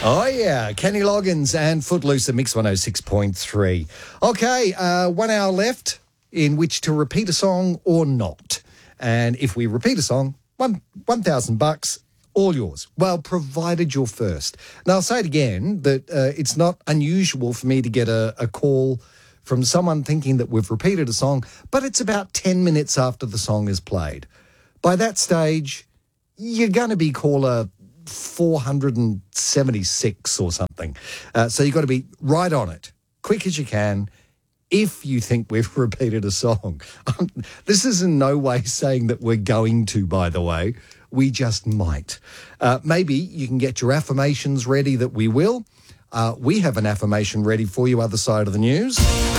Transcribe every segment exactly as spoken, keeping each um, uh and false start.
Oh, yeah. Kenny Loggins and Footloose at Mix one oh six point three. Okay, uh, one hour left in which to repeat a song or not. And if we repeat a song, one, one thousand bucks, all yours. Well, provided you're first. Now, I'll say it again, that uh, it's not unusual for me to get a, a call from someone thinking that we've repeated a song, but it's about ten minutes after the song is played. By that stage, you're going to be caller four hundred seventy-six or something. Uh, so you've got to be right on it, quick as you can, if you think we've repeated a song. Um, this is in no way saying that we're going to, by the way. We just might. Uh, maybe you can get your affirmations ready that we will. Uh, we have an affirmation ready for you, other side of the news.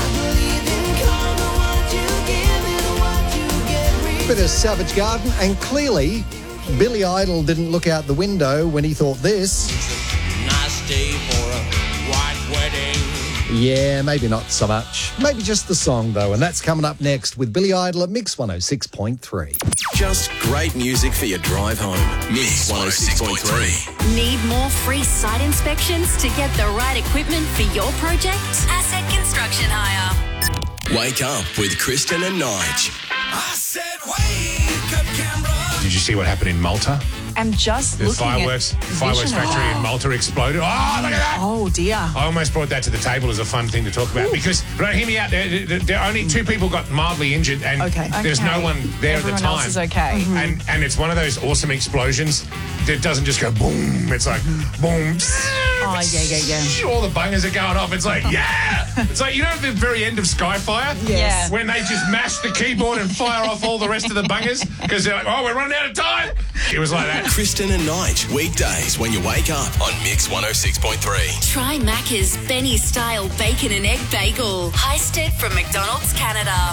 Bit of Savage Garden, and clearly Billy Idol didn't look out the window when he thought this. Nice day for a white wedding. Yeah, maybe not so much. Maybe just the song, though, and that's coming up next with Billy Idol at Mix one oh six point three. Just great music for your drive home. Mix one oh six point three. Need more free site inspections to get the right equipment for your project? Asset Construction Hire. Wake up with Kristen and Nige. I said wake up, Canberra. Did you see what happened in Malta? I'm just The looking fireworks at fireworks vision. factory in Malta exploded. Oh, look at that! Oh, dear. I almost brought that to the table as a fun thing to talk about. Ooh. Because, right, hear me out. There, there, there only two people got mildly injured, and Okay. there's Okay. no one there Everyone at the time. else is okay. Mhm. And and it's one of those awesome explosions that doesn't just go boom. It's like boom. Oh, yeah, yeah, yeah. All the bungers are going off. It's like, yeah! It's like, you know at the very end of Skyfire? Yes. When they just mash the keyboard and fire off all the rest of the bungers? Because they're like, oh, we're running out of time. It was like that. Kristen and Nige, weekdays when you wake up on Mix one oh six point three. Try Macca's Benny-style bacon and egg bagel. Heisted from McDonald's Canada.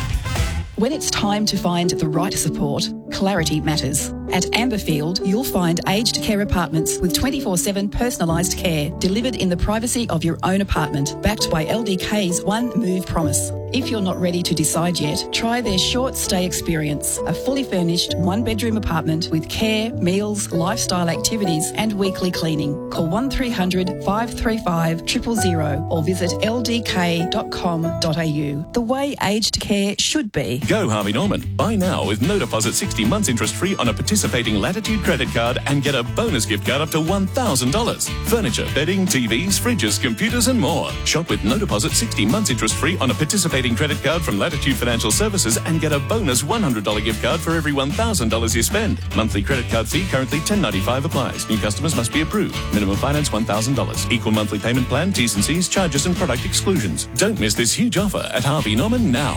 When it's time to find the right support, clarity matters. At Amberfield, you'll find aged care apartments with twenty-four seven personalised care delivered in the privacy of your own apartment, backed by L D K's One Move promise. If you're not ready to decide yet, try their short stay experience, a fully furnished one-bedroom apartment with care, meals, lifestyle activities and weekly cleaning. Call one three hundred, five three five, zero zero zero or visit l d k dot com dot a u. The way aged care should be. Go Harvey Norman. Buy now with no deposit sixty months interest free on a participating Latitude credit card and get a bonus gift card up to one thousand dollars. Furniture, bedding, T Vs, fridges, computers and more. Shop with no deposit sixty months interest free on a participating credit card from Latitude Financial Services and get a bonus one hundred dollars gift card for every one thousand dollars you spend. Monthly credit card fee currently ten ninety-five applies. New customers must be approved. Minimum finance one thousand dollars. Equal monthly payment plan, T's and C's, charges and product exclusions. Don't miss this huge offer at Harvey Norman now.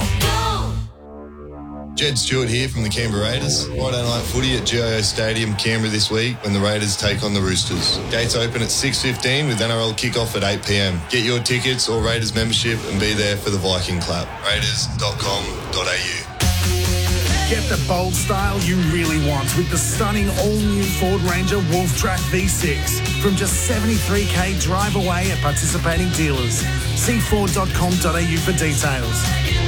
Jed Stewart here from the Canberra Raiders. Friday night footy at G I O Stadium, Canberra this week when the Raiders take on the Roosters. Gates open at six fifteen with N R L kickoff at eight p m. Get your tickets or Raiders membership and be there for the Viking clap. raiders dot com dot a u. Get the bold style you really want with the stunning all-new Ford Ranger Wolf Track V six. From just seventy-three k drive away at participating dealers. See ford dot com dot a u for details.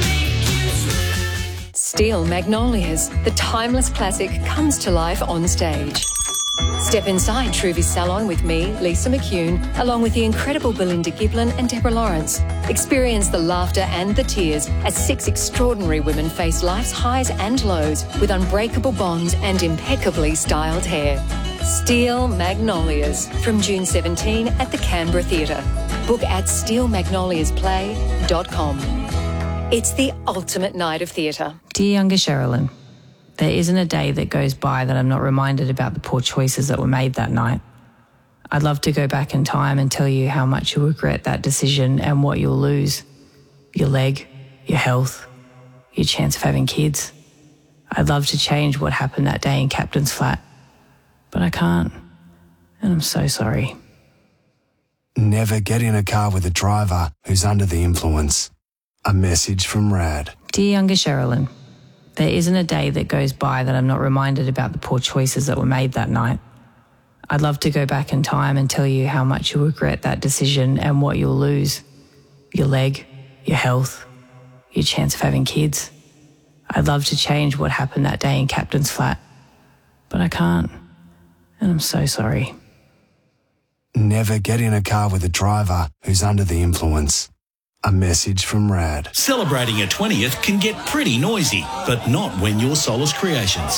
Steel Magnolias, the timeless classic, comes to life on stage. Step inside Truvy's salon with me, Lisa McCune, along with the incredible Belinda Giblin and Deborah Lawrence. Experience the laughter and the tears as six extraordinary women face life's highs and lows with unbreakable bonds and impeccably styled hair. Steel Magnolias, from June seventeenth at the Canberra Theatre. Book at steel magnolias play dot com. It's the ultimate night of theatre. Dear younger Sherilyn, there isn't a day that goes by that I'm not reminded about the poor choices that were made that night. I'd love to go back in time and tell you how much you'll regret that decision and what you'll lose. Your leg, your health, your chance of having kids. I'd love to change what happened that day in Captain's Flat, but I can't, and I'm so sorry. Never get in a car with a driver who's under the influence. A message from Rad. Dear younger Sherilyn, there isn't a day that goes by that I'm not reminded about the poor choices that were made that night. I'd love to go back in time and tell you how much you'll regret that decision and what you'll lose. Your leg, your health, your chance of having kids. I'd love to change what happened that day in Captain's Flat, but I can't, and I'm so sorry. never get in a car with a driver who's under the influence. A message from R A D. Celebrating a twentieth can get pretty noisy, but not when you're Solus Creations.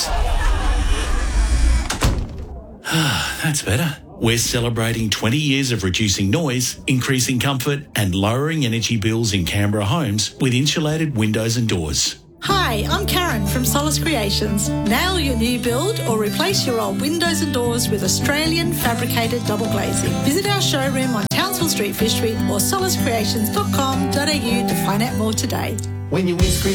That's better. We're celebrating twenty years of reducing noise, increasing comfort and lowering energy bills in Canberra homes with insulated windows and doors. Hi, I'm Karen from Solus Creations. Nail your new build or replace your old windows and doors with Australian fabricated double glazing. Visit our showroom on Townsville Street, Fish Street or solis creations dot com dot a u to find out more today. When your windscreen